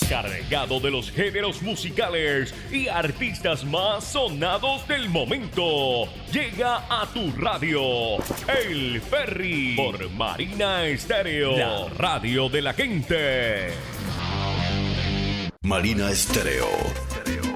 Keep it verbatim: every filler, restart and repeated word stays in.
cargado de los géneros musicales y artistas más sonados del momento. Llega a tu radio El Ferry por Marina Estéreo, la radio de la gente. Marina Estéreo.